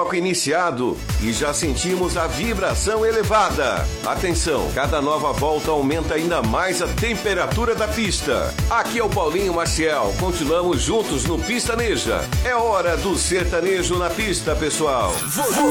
bloco iniciado e já sentimos a vibração elevada. Atenção, cada nova volta aumenta ainda mais a temperatura da pista. Aqui é o Paulinho Maciel, continuamos juntos no Pistaneja. É hora do sertanejo na pista, pessoal.